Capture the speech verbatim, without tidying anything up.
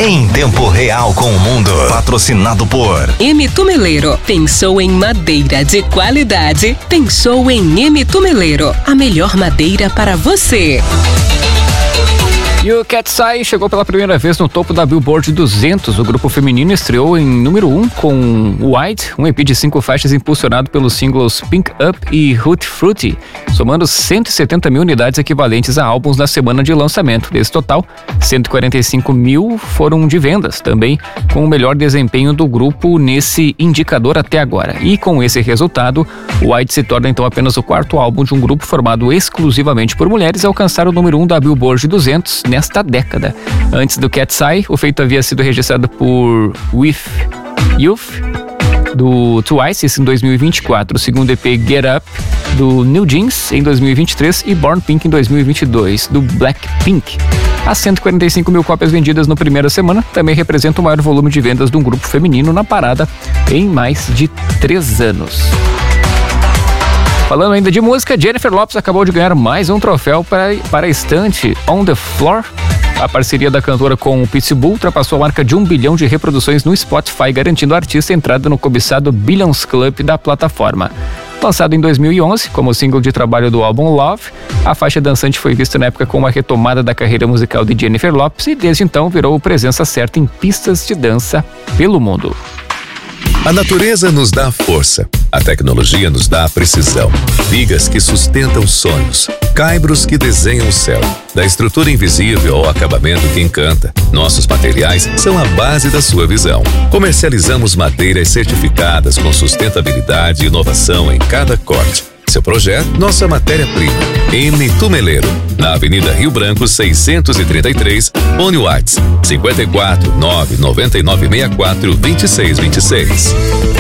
Em tempo real com o mundo. Patrocinado por M. Tumeleiro. Pensou em madeira de qualidade? Pensou em M. Tumeleiro. A melhor madeira para você. E o Cat's Eye chegou pela primeira vez no topo da Billboard duzentos. O grupo feminino estreou em número um com White, um E P de cinco faixas impulsionado pelos singles Pink Up e Hootie Fruity, somando cento e setenta mil unidades equivalentes a álbuns na semana de lançamento. Desse total, cento e quarenta e cinco mil foram de vendas, também com o melhor desempenho do grupo nesse indicador até agora. E com esse resultado, White se torna então apenas o quarto álbum de um grupo formado exclusivamente por mulheres a alcançar o número um da Billboard duzentos nesta década. Antes do Cat's Eye, o feito havia sido registrado por With Youth, do Twice, em dois mil e vinte e quatro, o segundo E P Get Up, do New Jeans, em dois mil e vinte e três, e Born Pink, em dois mil e vinte e dois, do Blackpink. As cento e quarenta e cinco mil cópias vendidas na primeira semana também representam o maior volume de vendas de um grupo feminino na parada em mais de três anos. Falando ainda de música, Jennifer Lopez acabou de ganhar mais um troféu para, para a estante On The Floor. A parceria da cantora com o Pitbull ultrapassou a marca de um bilhão de reproduções no Spotify, garantindo ao artista a entrada no cobiçado Billions Club da plataforma. Lançado em dois mil e onze como single de trabalho do álbum Love, a faixa dançante foi vista na época como uma retomada da carreira musical de Jennifer Lopez e desde então virou presença certa em pistas de dança pelo mundo. A natureza nos dá força, a tecnologia nos dá precisão, vigas que sustentam sonhos, caibros que desenham o céu. Da estrutura invisível ao acabamento que encanta, nossos materiais são a base da sua visão. Comercializamos madeiras certificadas com sustentabilidade e inovação em cada corte. Seu projeto, nossa matéria-prima. M. Tumeleiro, na Avenida Rio Branco seiscentos e trinta e três, Fone WhatsApp cinco quatro nove nove nove seis quatro dois seis dois seis.